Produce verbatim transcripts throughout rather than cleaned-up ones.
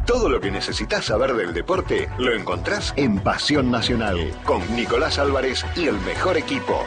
Todo lo que necesitas saber del deporte lo encontrás en Pasión Nacional, con Nicolás Álvarez y el mejor equipo.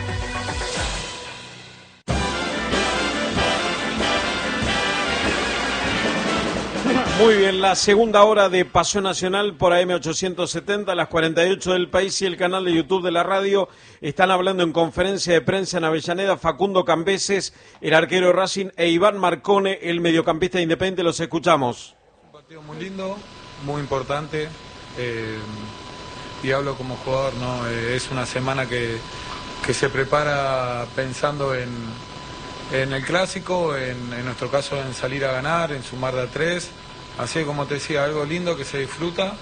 Muy bien, la segunda hora de Pasión Nacional por A M ochocientos setenta, las cuarenta y ocho del país y el canal de YouTube de la radio. Están hablando en conferencia de prensa en Avellaneda Facundo Cambeses, el arquero de Racing, e Iván Marcone, el mediocampista de Independiente. Los escuchamos. Un partido muy lindo, muy importante, eh, y hablo como jugador, ¿no? Eh, es una semana que, que se prepara pensando en, en el clásico, en, en nuestro caso en salir a ganar, en sumar de a tres. Así que, como te decía, algo lindo que se disfruta.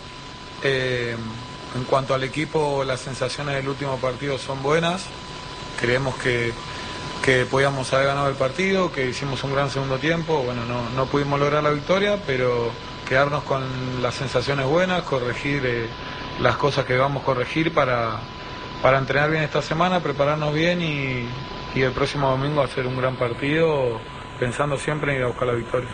Eh, en cuanto al equipo, las sensaciones del último partido son buenas. Creemos que, que podíamos haber ganado el partido, que hicimos un gran segundo tiempo. Bueno, no, no pudimos lograr la victoria, pero quedarnos con las sensaciones buenas, corregir eh, las cosas que debamos corregir para, para entrenar bien esta semana, prepararnos bien y, y el próximo domingo hacer un gran partido, pensando siempre en ir a buscar la victoria.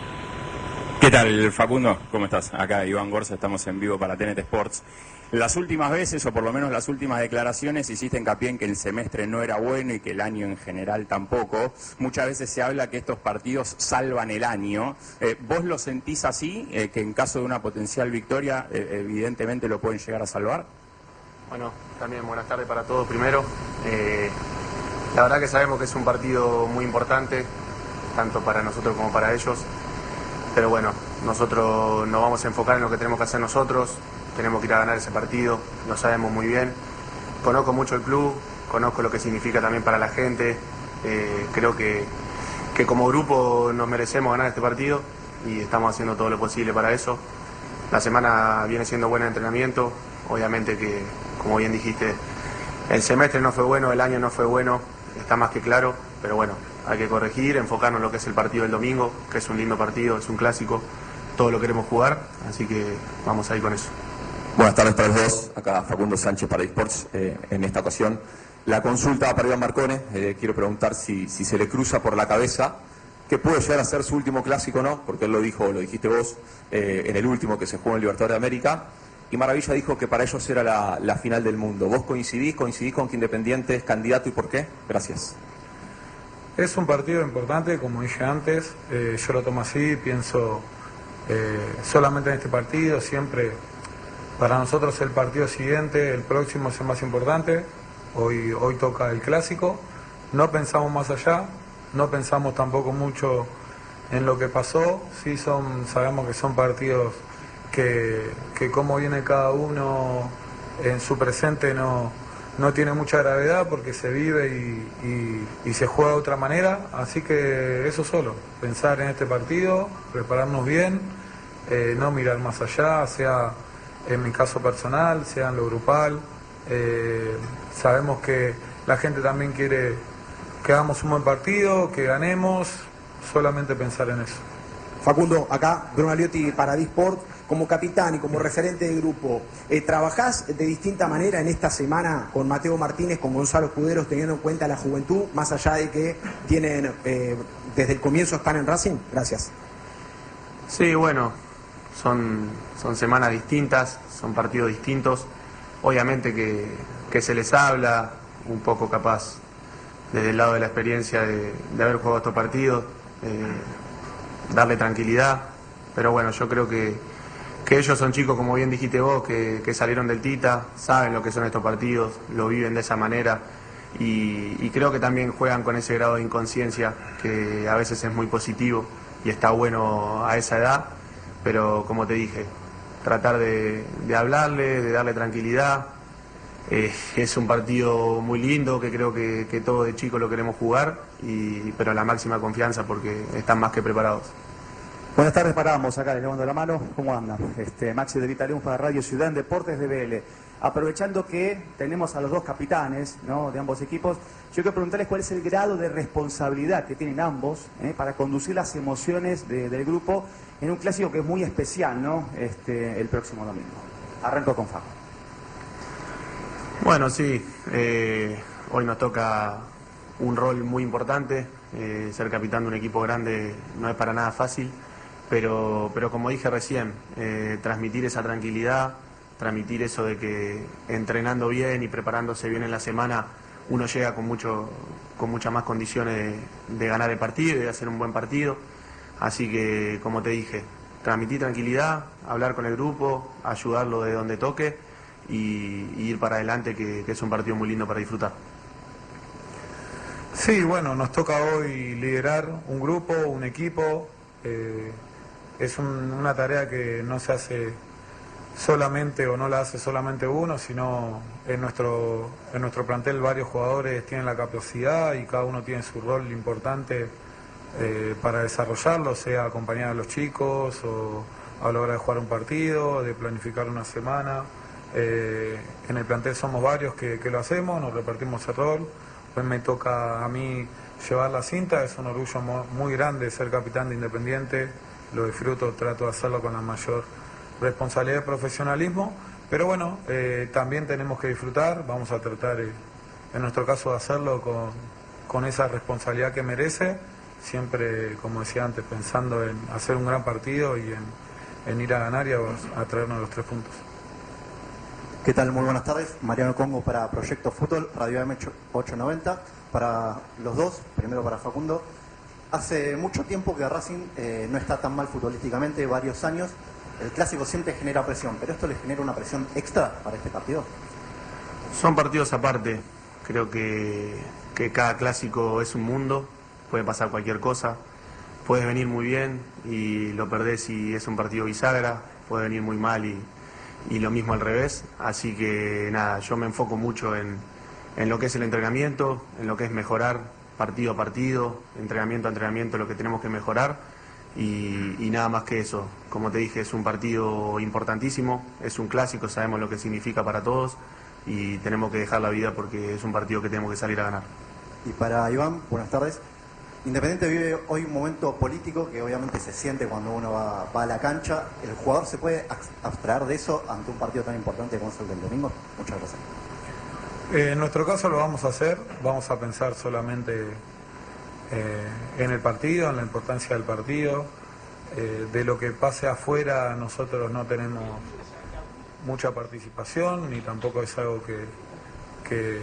¿Qué tal, Facundo? ¿Cómo estás? Acá Iván Gorza, estamos en vivo para T N T Sports. Las últimas veces, o por lo menos las últimas declaraciones, hiciste hincapié en que el semestre no era bueno y que el año en general tampoco. Muchas veces se habla que estos partidos salvan el año. Eh, ¿Vos lo sentís así? Eh, ¿Que en caso de una potencial victoria, eh, evidentemente lo pueden llegar a salvar? Bueno, también buenas tardes para todos primero. Eh, la verdad que sabemos que es un partido muy importante, tanto para nosotros como para ellos. Pero bueno, nosotros nos vamos a enfocar en lo que tenemos que hacer nosotros, tenemos que ir a ganar ese partido, lo sabemos muy bien. Conozco mucho el club, conozco lo que significa también para la gente, eh, creo que, que como grupo nos merecemos ganar este partido y estamos haciendo todo lo posible para eso. La semana viene siendo buena de entrenamiento, obviamente que, como bien dijiste, el semestre no fue bueno, el año no fue bueno, está más que claro, pero bueno, hay que corregir, enfocarnos en lo que es el partido del domingo, que es un lindo partido, es un clásico, todo lo queremos jugar, así que vamos a ir con eso. Buenas tardes para los dos, acá Facundo Sánchez para eSports. Eh, en esta ocasión la consulta para Iván Marcone, eh, quiero preguntar si, si se le cruza por la cabeza que puede llegar a ser su último clásico, ¿no? Porque él lo dijo, lo dijiste vos, eh, en el último que se jugó en el Libertadores de América, y Maravilla dijo que para ellos era la, la final del mundo. ¿Vos coincidís, coincidís con que Independiente es candidato y por qué? Gracias. Es un partido importante, como dije antes, eh, yo lo tomo así, pienso eh, solamente en este partido, siempre para nosotros el partido siguiente, el próximo es el más importante, hoy, hoy toca el clásico, no pensamos más allá, no pensamos tampoco mucho en lo que pasó, sí son, sabemos que son partidos que, que como viene cada uno en su presente no... no tiene mucha gravedad porque se vive y, y, y se juega de otra manera, así que eso solo, pensar en este partido, prepararnos bien, eh, no mirar más allá, sea en mi caso personal, sea en lo grupal, eh, sabemos que la gente también quiere que hagamos un buen partido, que ganemos, solamente pensar en eso. Facundo, acá Bruno Aliotti para eSports. Como capitán y como referente del grupo, eh, ¿trabajás de distinta manera en esta semana con Mateo Martínez, con Gonzalo Escuderos, teniendo en cuenta la juventud, más allá de que tienen eh, desde el comienzo están en Racing? Gracias. Sí, bueno, son, son semanas distintas, son partidos distintos. Obviamente que, que se les habla un poco capaz desde el lado de la experiencia de, de haber jugado estos partidos, eh, darle tranquilidad, pero bueno, yo creo que que ellos son chicos, como bien dijiste vos, que, que salieron del Tita, saben lo que son estos partidos, lo viven de esa manera y, y creo que también juegan con ese grado de inconsciencia que a veces es muy positivo y está bueno a esa edad, pero como te dije, tratar de, de hablarle, de darle tranquilidad. Eh, es un partido muy lindo que creo que, que todos de chicos lo queremos jugar, y, pero la máxima confianza porque están más que preparados. Buenas tardes para ambos, acá les levando la mano. ¿Cómo andan? Este, Maxi de Vita León para Radio Ciudad en Deportes de B L. Aprovechando que tenemos a los dos capitanes, ¿no?, de ambos equipos, yo quiero preguntarles cuál es el grado de responsabilidad que tienen ambos ¿eh? para conducir las emociones de, del grupo en un clásico que es muy especial, ¿no?, este, el próximo domingo. Arranco con Facu. Bueno, sí, eh, hoy nos toca un rol muy importante, eh, ser capitán de un equipo grande no es para nada fácil. pero, pero como dije recién, eh, transmitir esa tranquilidad, transmitir eso de que entrenando bien y preparándose bien en la semana uno llega con mucho con muchas más condiciones de, de ganar el partido y de hacer un buen partido. Así que, como te dije, transmitir tranquilidad, hablar con el grupo, ayudarlo de donde toque y, y ir para adelante, que, que es un partido muy lindo para disfrutar. Sí, bueno, nos toca hoy liderar un grupo, un equipo. Eh, es un, una tarea que no se hace solamente o no la hace solamente uno, sino en nuestro, en nuestro plantel varios jugadores tienen la capacidad y cada uno tiene su rol importante eh, para desarrollarlo, sea acompañar a los chicos o a la hora de jugar un partido, de planificar una semana. Eh, en el plantel somos varios que, que lo hacemos, nos repartimos el rol. Pues me toca a mí llevar la cinta, es un orgullo muy grande ser capitán de Independiente, lo disfruto, trato de hacerlo con la mayor responsabilidad y profesionalismo, pero bueno, eh, también tenemos que disfrutar, vamos a tratar eh, en nuestro caso de hacerlo con, con esa responsabilidad que merece, siempre, como decía antes, pensando en hacer un gran partido y en, en ir a ganar y a, a traernos los tres puntos. ¿Qué tal? Muy buenas tardes. Mariano Congo para Proyecto Fútbol, Radio M ochocientos noventa. Para los dos, primero para Facundo. Hace mucho tiempo que Racing eh, no está tan mal futbolísticamente, varios años. El clásico siempre genera presión, pero ¿esto le genera una presión extra para este partido? Son partidos aparte. Creo que, que cada clásico es un mundo, puede pasar cualquier cosa. Puedes venir muy bien y lo perdés y es un partido bisagra, puede venir muy mal y, y lo mismo al revés. Así que nada, yo me enfoco mucho en, en lo que es el entrenamiento, en lo que es mejorar partido a partido, entrenamiento a entrenamiento, lo que tenemos que mejorar. Y, y nada más que eso. Como te dije, es un partido importantísimo, es un clásico, sabemos lo que significa para todos y tenemos que dejar la vida porque es un partido que tenemos que salir a ganar. Y para Iván, buenas tardes. Independiente vive hoy un momento político que obviamente se siente cuando uno va, va a la cancha. ¿El jugador se puede abstraer de eso ante un partido tan importante como es el del domingo? Muchas gracias. Eh, en nuestro caso lo vamos a hacer, vamos a pensar solamente Eh, en el partido, en la importancia del partido. Eh, de lo que pase afuera nosotros no tenemos mucha participación ni tampoco es algo que, que,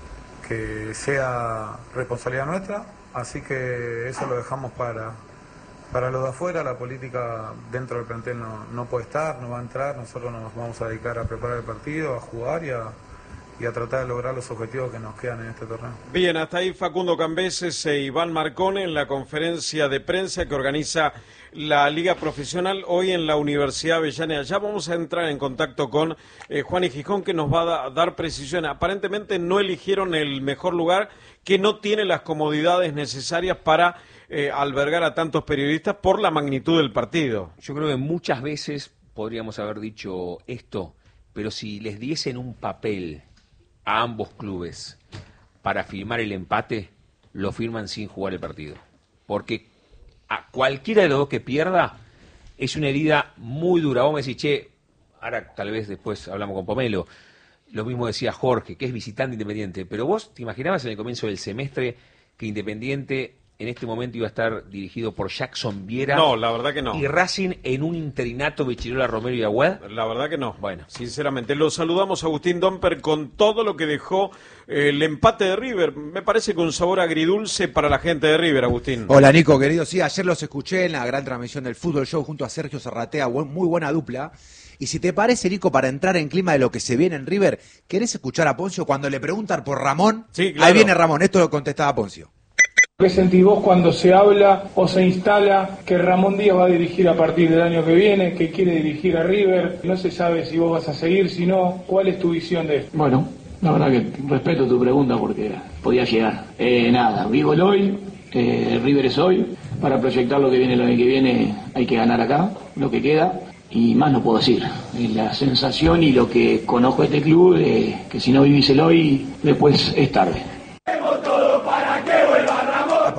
que sea responsabilidad nuestra, así que eso lo dejamos para, para los de afuera. La política dentro del plantel no, no puede estar, no va a entrar, nosotros nos vamos a dedicar a preparar el partido, a jugar y a y a tratar de lograr los objetivos que nos quedan en este torneo. Bien, hasta ahí Facundo Cambeses e Iván Marcone en la conferencia de prensa que organiza la Liga Profesional hoy en la Universidad Avellaneda. Ya vamos a entrar en contacto con eh, Juan y Gijón, que nos va a da, dar precisión. Aparentemente no eligieron el mejor lugar, que no tiene las comodidades necesarias para eh, albergar a tantos periodistas por la magnitud del partido. Yo creo que muchas veces podríamos haber dicho esto, pero si les diesen un papel a ambos clubes para firmar el empate, lo firman sin jugar el partido. Porque a cualquiera de los dos que pierda es una herida muy dura. Vos me decís, che, ahora tal vez después hablamos con Pomelo, lo mismo decía Jorge, que es visitante Independiente, pero vos te imaginabas en el comienzo del semestre que Independiente en este momento iba a estar dirigido por Jackson Viera. No, la verdad que no. Y Racing en un interinato Bechirola, Romero y Agüed. La verdad que no. Bueno, sinceramente, lo saludamos a Agustín Domper con todo lo que dejó eh, el empate de River. Me parece que un sabor agridulce para la gente de River, Agustín. Hola, Nico, querido. Sí, ayer los escuché en la gran transmisión del Fútbol Show junto a Sergio Zarratea, muy buena dupla. Y si te parece, Nico, para entrar en clima de lo que se viene en River, ¿querés escuchar a Poncio cuando le preguntan por Ramón? Sí, claro. Ahí viene Ramón, esto lo contestaba Poncio. ¿Qué sentís vos cuando se habla o se instala que Ramón Díaz va a dirigir a partir del año que viene, que quiere dirigir a River? No se sabe si vos vas a seguir, si no, ¿cuál es tu visión de esto? Bueno, la verdad que respeto tu pregunta porque podía llegar. Eh, nada, vivo el hoy, eh, River es hoy. Para proyectar lo que viene el año que viene hay que ganar acá, lo que queda. Y más no puedo decir. Es la sensación y lo que conozco de este club, eh, que si no vivís el hoy, después es tarde. Apa.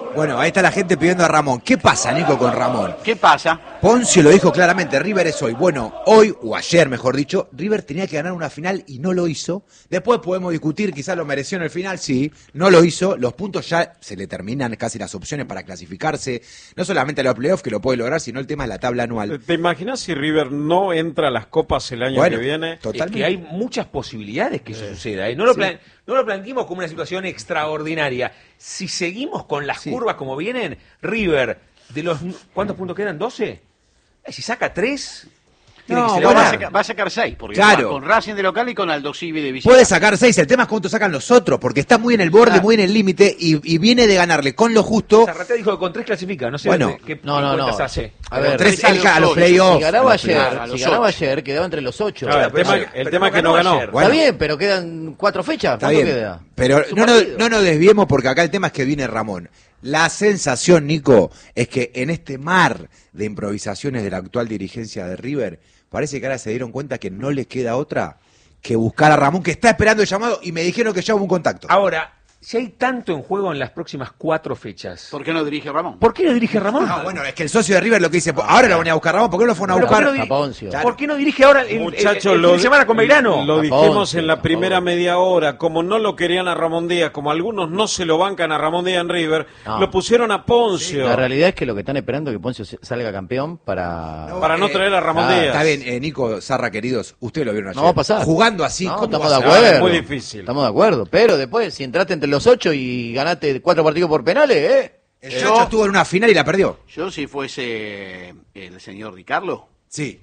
Bueno, ahí está la gente pidiendo a Ramón. ¿Qué pasa, Nico, con Ramón? ¿Qué pasa? Poncio lo dijo claramente, River es hoy. Bueno, hoy, o ayer mejor dicho, River tenía que ganar una final y no lo hizo. Después podemos discutir, quizás lo mereció en el final, sí, no lo hizo. Los puntos ya se le terminan casi las opciones para clasificarse. No solamente a los playoffs, que lo puede lograr, sino el tema de la tabla anual. ¿Te imaginas si River no entra a las copas el año Bueno, que viene? totalmente. Es que hay muchas posibilidades que eso suceda. ¿eh? No, lo plan- no lo planteemos como una situación extraordinaria. Si seguimos con las Sí. curvas como vienen, River, de los ¿cuántos puntos quedan? ¿doce? Eh, Si saca tres, tiene No, que ser No, bueno, va, a ahora. sacar, va a sacar seis, porque Claro. va con Racing de local y con Aldo Civi de visita. Puede sacar seis, el tema es cuánto sacan los otros, porque está muy en el borde, Claro. muy en el límite, y, y viene de ganarle con lo justo. Zarratea dijo que con tres clasifica, no sé Bueno. qué, qué No, no, no. cuentas hace. A Con ver, tres tres a él a los los ocho. playoffs. si ganaba a los ayer, a si los ganaba ocho. ayer, quedaba entre los ocho. Claro, el pero tema, sí, el pero tema no que no ganó ganó. ayer. Bueno. Está bien, pero quedan cuatro fechas. Está ¿Cuánto bien, queda? pero Es un no nos, partido. no nos desviemos porque acá el tema es que viene Ramón. La sensación, Nico, es que en este mar de improvisaciones de la actual dirigencia de River, parece que ahora se dieron cuenta que no les queda otra que buscar a Ramón, que está esperando el llamado, y me dijeron que ya hubo un contacto. Ahora, si hay tanto en juego en las próximas cuatro fechas, ¿Por qué no dirige Ramón? ¿por qué no dirige Ramón? No, bueno, es que el socio de River lo que dice, ahora lo van a buscar a Ramón, ¿por qué no lo fueron a Pero buscar? ¿por qué no A Poncio. Claro. ¿Por qué no dirige ahora el, el- Muchachos, el- el fin de semana con Belgrano? Lo A dijimos Poncio, en la por primera favor. media hora, como no lo querían a Ramón Díaz, como algunos no se lo bancan a Ramón Díaz en River, No. lo pusieron a Poncio. La realidad es que lo que están esperando es que Poncio se- salga campeón para... para no traer a Ramón Ah, Díaz. Está bien, eh, Nico, Zarra, queridos, ustedes lo vieron ayer. No va a pasar. Jugando así, No, ¿cómo estamos va de a ser? acuerdo. Es muy difícil. Estamos de acuerdo. Pero después, si entraste entre los ocho y ganaste cuatro partidos por penales, ¿eh? El Yo- Chacho estuvo en una final y la perdió. Yo, si fuese el señor Di Carlo, Sí.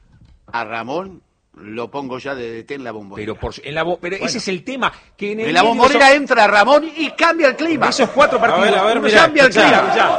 a Ramón lo pongo ya de D T en la bombonera. Pero, por, en la, bo- pero ese es el tema. Que en, el En la medio bombonera de entra Ramón y cambia el clima. esos, esos cuatro partidos, A ver, a ver, uno mirá, cambia el escuchá, clima. Ya.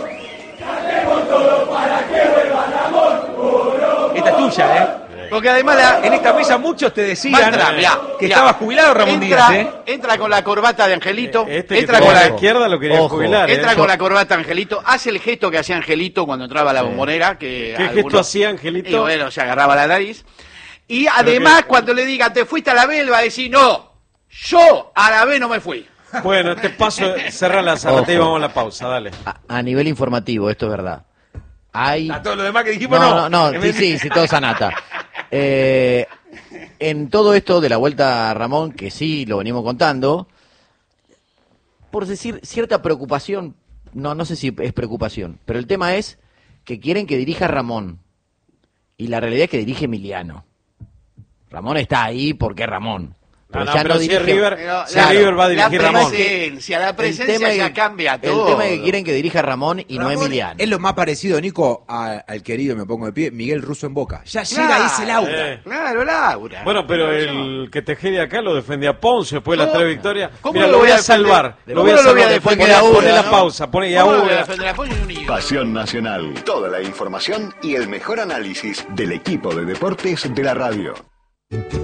Esta es tuya, ¿eh? Porque además la- en esta mesa muchos te Va a decían entrar, mirá, que mirá. estaba jubilado Ramón entra, Díaz, ¿eh? entra con la corbata de Angelito. Este que entra tenía con a la la, izquierda lo quería Ojo. jubilar. ¿eh? entra con la corbata Angelito. Hace el gesto que hacía Angelito cuando entraba a la bombonera. Que ¿Qué algunos- gesto hacía Angelito? Y bueno, se agarraba la nariz. Y además, que- cuando le diga, te fuiste a la B, él va a decir, no, yo a la B no me fui. Bueno, este paso, cerra la Zarratea y Ojo. vamos a la pausa, dale. A, a nivel informativo, esto es verdad. Hay... A todo lo demás que dijimos, No, no. no, no, sí, sí, sí, todo sanata. Eh, en todo esto de la vuelta a Ramón, que sí lo venimos contando, por decir cierta preocupación, no, no sé si es preocupación, pero el tema es que quieren que dirija Ramón. Y la realidad es que dirige Emiliano. Ramón está ahí porque es Ramón. No, no, pero si es River, Pero si la- es River va a dirigir la Ramón. presencia, la El presencia tema ya es- cambia El todo. tema es que quieren que dirija Ramón y no Ramón Emiliano. Es lo más parecido, Nico, a- al querido, me pongo de pie, Miguel Russo en Boca. Ya Claro, llega ese Laura. Eh. Claro, Laura. Bueno, pero el que te de acá lo defendía a Ponce después de las ¿Cómo? tres victorias. ¿Cómo Mira, lo lo voy voy a a defender? salvar. ¿Cómo Lo voy a lo voy a salvar. defender Pone a la- pone Uda, la no? pausa. Pone y ¿Cómo lo voy a Uda. defender a Ponce y unido? Pasión Nacional. Toda la información y el mejor análisis del equipo de deportes de la radio.